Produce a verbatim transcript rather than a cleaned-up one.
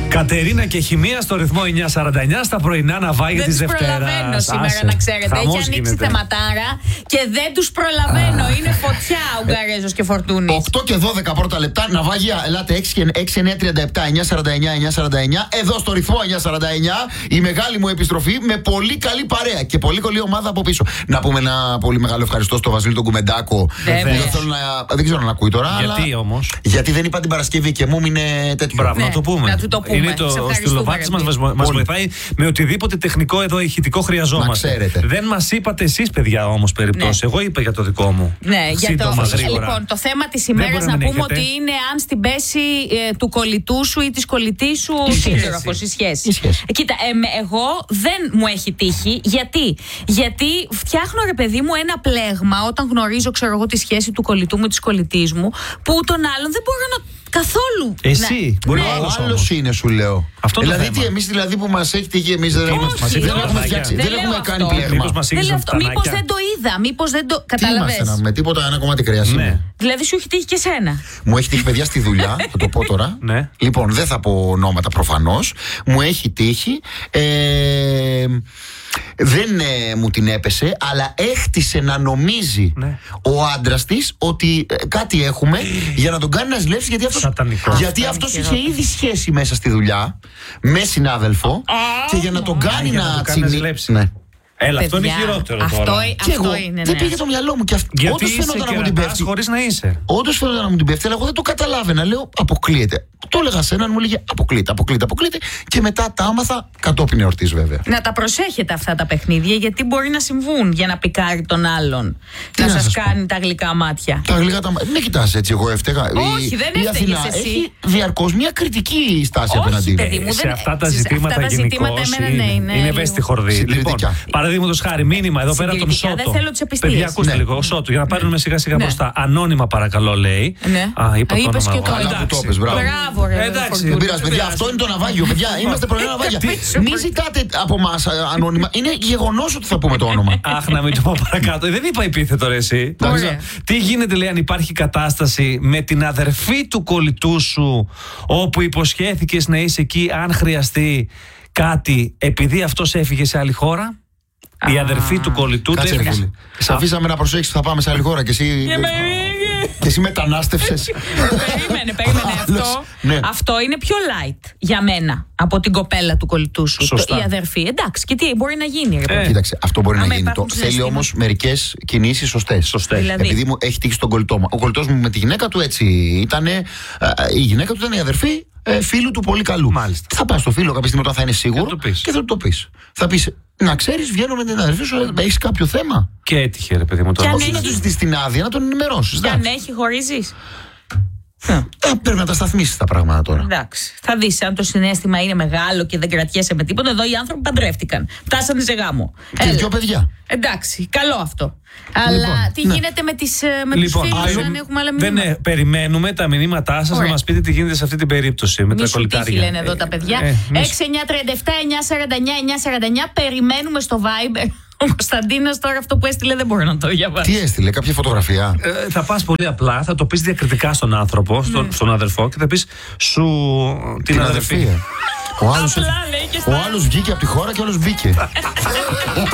Κατερίνα και Χημεία στο ρυθμό εννιά σαράντα εννιά στα πρωινά ναυάγια της Δευτέρας. Δεν τους προλαβαίνω σήμερα. Άσε. Να ξέρετε. Χαμός έχει ανοίξει γίνεται. θεματάρα και δεν τους προλαβαίνω. Ah. Είναι φωτιά ο Ουγγαρέζος και Φορτούνης. οκτώ και δώδεκα πρώτα λεπτά. Ναυάγια, ελάτε έξι εννιά τριάντα επτά εννιά σαράντα εννιά εννιά σαράντα εννιά. Εδώ στο ρυθμό εννιά σαράντα εννιά η μεγάλη μου επιστροφή με πολύ καλή παρέα και πολύ καλή ομάδα από πίσω. Να πούμε ένα πολύ μεγάλο ευχαριστώ στο Βασίλη τον Κουμεντάκο. Δεν, δεν ξέρω να ακούει τώρα. Γιατί αλλά... όμως? Γιατί δεν είπα την Παρασκευή και μου είναι τέτοιο. Μπράβο, να το πούμε. Να του το πούμε. Είναι το στυλοβάτη μας, μας βοηθάει με οτιδήποτε τεχνικό εδώ ηχητικό χρειαζόμαστε. Δεν μας είπατε εσείς, παιδιά, όμως περιπτώσει. Ναι. Εγώ είπα για το δικό μου. Ναι, για το, λοιπόν, το θέμα της ημέρας να πούμε ότι είναι αν στην πέση ε, του κολλητού σου ή της κολλητής σου σύντροφος, η σχέση. Ε, κοίτα, ε, εγώ δεν μου έχει τύχει. Γιατί? Γιατί φτιάχνω, ρε παιδί μου, ένα πλέγμα όταν γνωρίζω, ξέρω εγώ, τη σχέση του κολλητού μου ή της κολλητής μου, που τον άλλον δεν μπορώ να. Καθόλου. Εσύ. Μπορεί ναι. Ο άλλος είναι, σου λέω. Αυτό δηλαδή, τι εμείς δηλαδή που μας έχει τύχει, εμείς δεν έχουμε φτιάξει. Δεν έχουμε κάνει πλέγμα. Μήπως δεν το είδα, μήπως δεν το. Καταλαβαίνεις. Τι είμαστε, με τίποτα, ένα κομμάτι κρέας. Δηλαδή, σου έχει τύχει και σένα. Μου έχει τύχει, παιδιά, στη δουλειά, θα το πω τώρα. Λοιπόν, δεν θα πω ονόματα προφανώς. Μου έχει τύχει. Δεν ε, μου την έπεσε, αλλά έχτισε να νομίζει ναι. ο άντρας της ότι ε, κάτι έχουμε για να τον κάνει να ζηλέψει, γιατί αυτός, γιατί αυτός είχε ήδη σχέση μέσα στη δουλειά με συνάδελφο ah, και για να τον κάνει να, να τσινήσει. Ναι. Έλα, αυτό είναι χειρότερο αυτό, τώρα. Αυτό εγώ, είναι, δεν ναι. πήγε το μυαλό μου και αυτό. Γιατί είσαι και ρατάς χωρίς να είσαι. Όντως φαίνονταν να μου την πέφτει, αλλά εγώ δεν το καταλάβαινα. Λέω, αποκλείεται. Το έλεγα σε έναν, μου λέγε αποκλείεται, αποκλείεται, αποκλείεται. Και μετά τα άμαθα κατόπιν εορτής, βέβαια. Να τα προσέχετε αυτά τα παιχνίδια, γιατί μπορεί να συμβούν για να πικάρει τον άλλον. Τι να, να σας κάνει πω. Τα γλυκά μάτια. Τα γλυκά τα μάτια. Δεν κοιτάς έτσι, εγώ έφταιγα. Όχι, η, δεν έφταιγες εσύ. Έχει διαρκώς μια κριτική στάση απέναντί μου. Σε αυτά τα ζητήματα γενικώς είναι ευαίσθητη χορδή. Λοιπόν, παραδείγματος χάρη, μήνυμα εδώ πέρα τον Σότο. Δεν θέλω τις επιστήμες. Παιδιά, ακούστε λίγο. Ο Σότο, για να πάρουμε σιγά σιγά μπροστά. Ανώνυμα, παρακαλώ, λέει. Α, είπα το όνομα. Μπράβο, ρε. Εντάξει. Δεν πειράζει, παιδιά. Αυτό είναι το ναυάγιο, παιδιά. Είμαστε πρωινά ναυάγια. Μην ζητάτε από εμάς ανώνυμα. Είναι γεγονός ότι θα πούμε το όνομα. Αχ, να μην το πω παρακάτω. Δεν είπα επίθετο, ρε εσύ. Τι γίνεται, λέει, αν υπάρχει κατάσταση με την αδερφή του κολλητού σου, όπου υποσχέθηκες να είσαι εκεί αν χρειαστεί κάτι, επειδή αυτός έφυγε σε άλλη χώρα? Η αδερφή του κολλητού του έφυγε. Σε αφήσαμε να προσέξεις, θα πάμε σε άλλη χώρα και εσύ. Και εσύ μετανάστευσες. Περίμενε, περίμενε. Αυτό, ναι. αυτό είναι πιο light για μένα από την κοπέλα του κολλητού σου. Το, η αδερφή. Εντάξει, και τι μπορεί να γίνει. Ε. Κοίταξε, αυτό μπορεί Άμα να γίνει. Το, θέλει όμως μερικές κινήσεις σωστές. Δηλαδή. Επειδή μου έχει τύχει στον κολλητό μου. Ο κολλητός μου με τη γυναίκα του έτσι ήταν. Η γυναίκα του ήταν η αδερφή φίλου του πολύ καλού. Μάλιστα. Θα πας στο φίλο κάποια στιγμή όταν θα είναι σίγουρο και θα του το πεις. Θα πεις. Να ξέρεις, βγαίνω με την αδερφή σου, έχεις κάποιο θέμα. Και έτυχε, ρε παιδί μου, τώρα. Όχι να του ζητήσεις την άδεια, να τον ενημερώσεις. Και αν έχει, χωρίζεις. Πρέπει να τα σταθμίσεις τα πράγματα τώρα. Εντάξει. Θα δεις, αν το συναίσθημα είναι μεγάλο και δεν κρατιέσαι με τίποτα. Εδώ οι άνθρωποι παντρεύτηκαν. Φτάσανε σε γάμο. Και δυο παιδιά. Εντάξει, καλό αυτό. Αλλά λοιπόν, τι ναι. γίνεται με, τις, με λοιπόν, τους φίλους, αν έχουμε άλλα μηνύματα? Δεν, ε, περιμένουμε τα μηνύματά σας να μας πείτε τι γίνεται σε αυτή την περίπτωση. Με μη τα κολλητάρια. Τι λένε εδώ τα παιδιά. Ε, ε, έξι εννιά τριάντα επτά εννιά σαράντα εννιά εννιά σαράντα εννιά. Περιμένουμε στο Viber. Ο Κωνσταντίνος τώρα αυτό που έστειλε δεν μπορεί να το διαβάσει. Τι έστειλε, κάποια φωτογραφία? Ε, θα πας πολύ απλά, θα το πεις διακριτικά στον άνθρωπο, στον, mm. στον αδερφό και θα πεις σου την, την αδερφή. αδερφή. Ο άλλος, ο άλλος βγήκε από τη χώρα και ο άλλος μπήκε.